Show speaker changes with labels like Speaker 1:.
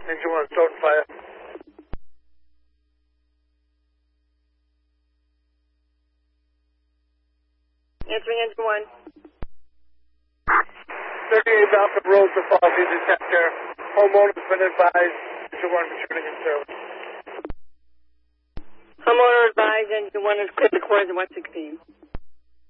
Speaker 1: Engine 1 starting fire.
Speaker 2: Answering Engine 1.
Speaker 1: 38 Falcon Road to Fall Easy Center. Homeowner's been advised. Engine 1 returning in service.
Speaker 2: Homeowner advised Engine 1 is clear to Coors and 116.